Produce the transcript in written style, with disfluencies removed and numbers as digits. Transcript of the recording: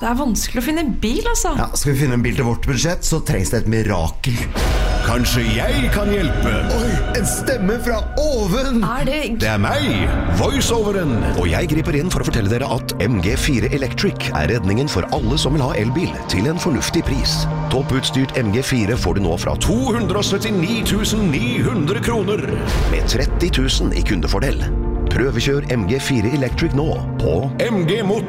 Det vanskelig å finne en bil, altså. Ja, skal vi finne en bil til vårt budsjett, så trengs det et mirakel. Kanskje jeg kan hjelpe? Oi, en stemme fra oven! Det meg, voiceoveren. Og jeg griper inn for å fortelle dere at MG4 Electric er redningen for alle som vil ha elbil til en fornuftig pris. Topputstyrt MG4 får du nå fra 279 900 kroner. med 30 000 i kundefordel. Prøvekjør MG4 Electric nå på MG Motor.